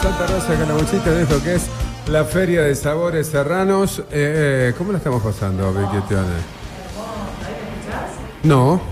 Santa Rosa de Calamuchita, de esto que es la Feria de Sabores Serranos. ¿Cómo la estamos pasando, Vicky Tione? No.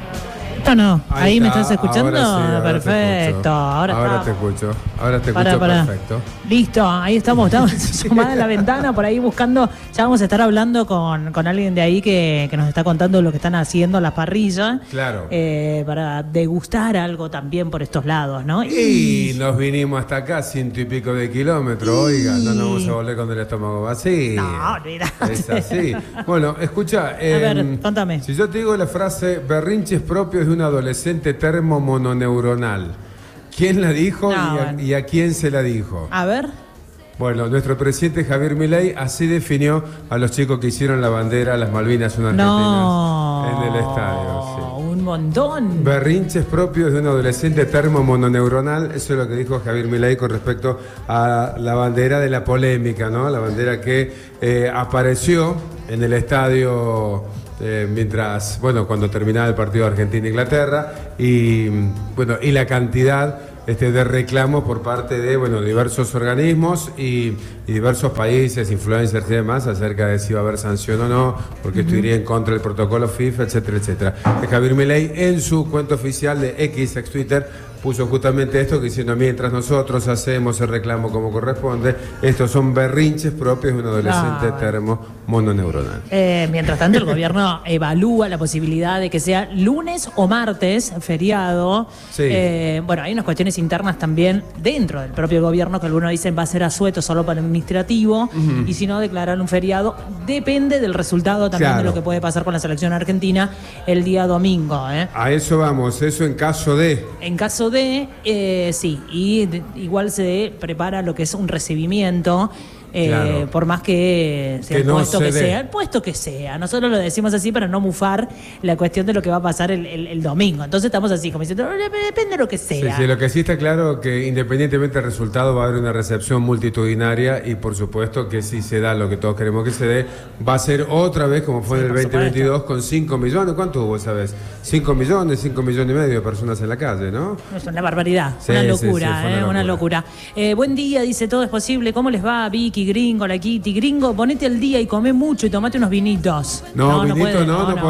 No, ahí me está, estás escuchando. Ahora sí, perfecto. Ahora te escucho. Ahora te escucho perfecto. Listo, ahí estamos sumada en la ventana, por ahí buscando. Ya vamos a estar hablando con alguien de ahí que nos está contando lo que están haciendo las parrillas. Claro. Para degustar algo también por estos lados, ¿no? Y nos vinimos hasta acá, 100 y pico de kilómetros. Oiga, no nos vamos a volver con el estómago vacío. No, olvídate. Es así. Bueno, escucha. A ver, contame. Si yo te digo la frase berrinches propios de un adolescente termomononeuronal, ¿quién la dijo y a quién se la dijo? A ver. Bueno, nuestro presidente Javier Milei así definió a los chicos que hicieron la bandera, las Malvinas, una argentinas en el estadio. Sí. Un montón. Berrinches propios de un adolescente termomononeuronal, eso es lo que dijo Javier Milei con respecto a la bandera de la polémica, ¿no? La bandera que apareció en el estadio mientras, cuando terminaba el partido de Argentina-Inglaterra y la cantidad de reclamos por parte de diversos organismos y diversos países, influencers y demás, acerca de si iba a haber sanción o no, porque esto iría en contra del protocolo FIFA, etcétera, etcétera. Javier Milei, en su cuenta oficial de X, ex Twitter, puso justamente esto, diciendo: mientras nosotros hacemos el reclamo como corresponde, estos son berrinches propios de un adolescente termomononeuronal. Mientras tanto, el gobierno evalúa la posibilidad de que sea lunes o martes feriado. Sí. Hay unas cuestiones internas también dentro del propio gobierno que algunos dicen va a ser asueto solo para el administrativo, y si no, declarar un feriado. Depende del resultado también de lo que puede pasar con la selección argentina el día domingo. A eso vamos, eso en caso de... En caso de, sí, igual se prepara lo que es un recibimiento. Por más que sea el puesto que sea. Nosotros lo decimos así para no mufar la cuestión de lo que va a pasar el domingo. Entonces estamos así, como diciendo, depende de lo que sea. Sí, lo que sí está claro que independientemente del resultado va a haber una recepción multitudinaria y por supuesto que si se da lo que todos queremos que se dé, va a ser otra vez como fue en el 2022 con 5 millones. ¿Cuánto hubo esa vez? 5 millones y medio de personas en la calle, ¿no? Es una barbaridad, una locura, una locura. Buen día, dice, todo es posible. ¿Cómo les va, Vicky? Gringo, la Kitty, gringo, ponete al día y come mucho y tomate unos vinitos. No podemos.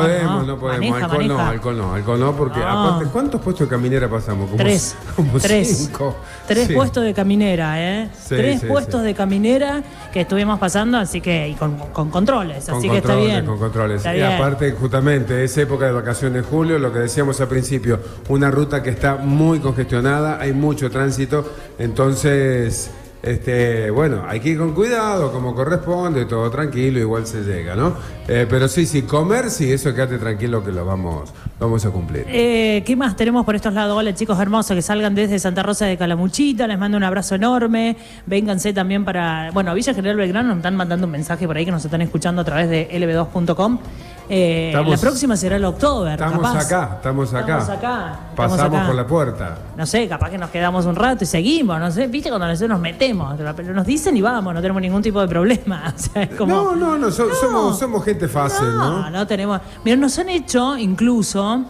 Alcohol no, porque aparte, ¿cuántos puestos de caminera pasamos? Tres. 5. Tres puestos de caminera, Sí, Tres puestos de caminera que estuvimos pasando, así que, y con controles, así que está bien. Con controles. Está y bien. aparte, justamente, es época de vacaciones de julio, lo que decíamos al principio, una ruta que está muy congestionada, hay mucho tránsito, entonces... hay que ir con cuidado, como corresponde, todo tranquilo, igual se llega, ¿no? Pero sí, comer, sí, eso quédate tranquilo que lo vamos a cumplir. ¿Qué más tenemos por estos lados? Hola, chicos hermosos que salgan desde Santa Rosa de Calamuchita, les mando un abrazo enorme. Vénganse también para... Villa General Belgrano nos están mandando un mensaje por ahí que nos están escuchando a través de lb2.com. La próxima será el Oktober. Estamos acá. Pasamos por la puerta. No sé, capaz que nos quedamos un rato y seguimos, no sé, viste cuando nosotros nos metemos, pero nos dicen y vamos, no tenemos ningún tipo de problema. O sea, es como, somos gente fácil, ¿no? No tenemos. Mira, nos han hecho incluso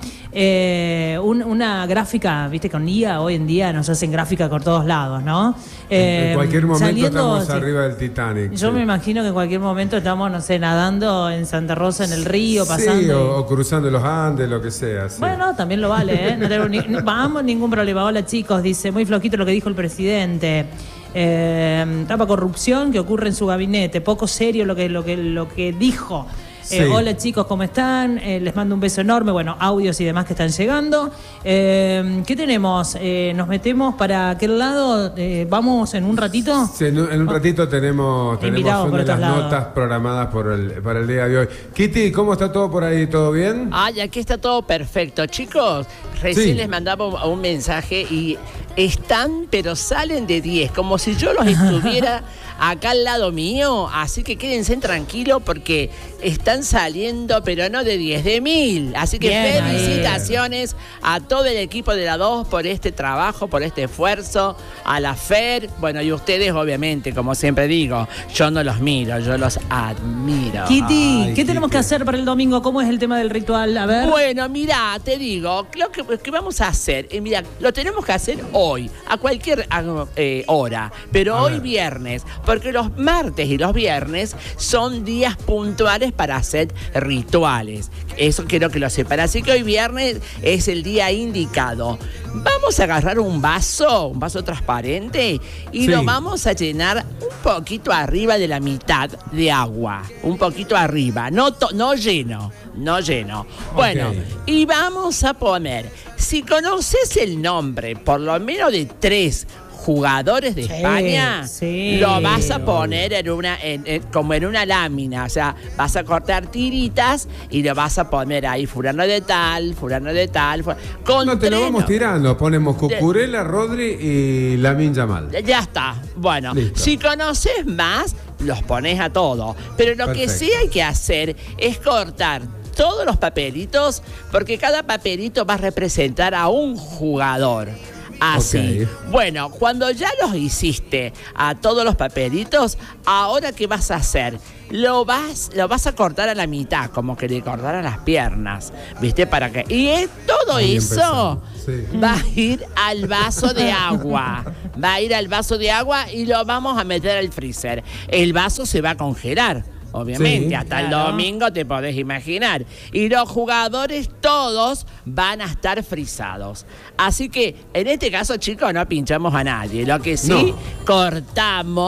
una gráfica, viste, con IA hoy en día nos hacen gráfica por todos lados, ¿no? En cualquier momento estamos arriba del Titanic. Yo me imagino que en cualquier momento estamos, no sé, nadando en Santa Rosa en el río, pasando. Sí, o cruzando los Andes, lo que sea. Sí. Bueno, también lo vale, No tenemos vamos, ningún problema. Hola, chicos, dice, muy flojito lo que dijo el presidente. Tapa corrupción que ocurre en su gabinete, poco serio lo que dijo. Sí. Hola, chicos, ¿cómo están? Les mando un beso enorme. Audios y demás que están llegando. ¿Qué tenemos? ¿Nos metemos para aquel lado? ¿Vamos en un ratito? Sí, en un ratito tenemos una de las notas programadas para el día de hoy. Kitty, ¿cómo está todo por ahí? ¿Todo bien? Ay, aquí está todo perfecto. Chicos, recién les mandaba un mensaje y están, pero salen de 10, como si yo los estuviera acá al lado mío, así que quédense tranquilos porque están saliendo, pero no de 10, de 1000. Así que bien, felicitaciones a todo el equipo de la 2 por este trabajo, por este esfuerzo, a la Fer, y ustedes obviamente, como siempre digo, yo no los miro, yo los admiro. Kitty, ¿qué tenemos que hacer para el domingo? ¿Cómo es el tema del ritual? A ver. Bueno, mirá, te digo, lo que vamos a hacer, lo tenemos que hacer hoy. hoy, a cualquier hora, pero hoy viernes, porque los martes y los viernes son días puntuales para hacer rituales. Eso quiero que lo sepan. Así que hoy viernes es el día indicado. Vamos a agarrar un vaso transparente y lo vamos a llenar un poquito arriba de la mitad de agua. Un poquito arriba, no lleno. Bueno, y vamos a poner, si conoces el nombre, por lo menos de 3 jugadores de España, lo vas a poner como en una lámina, o sea, vas a cortar tiritas y lo vas a poner ahí, fulano de tal. No, te lo vamos tirando, ponemos Cucurella, Rodri y Lamine Yamal. Ya está, bueno, listo. Si conoces más, los pones a todos, pero lo que sí hay que hacer es cortar todos los papelitos, porque cada papelito va a representar a un jugador. Así. Bueno, cuando ya los hiciste a todos los papelitos, ¿ahora qué vas a hacer? Lo vas a cortar a la mitad, como que le cortaran las piernas, ¿viste? Para que todo eso va a ir al vaso de agua. Va a ir al vaso de agua y lo vamos a meter al freezer. El vaso se va a congelar. Obviamente, hasta el domingo te podés imaginar. Y los jugadores todos van a estar frisados. Así que, en este caso, chicos, no pinchamos a nadie. Lo que sí, cortamos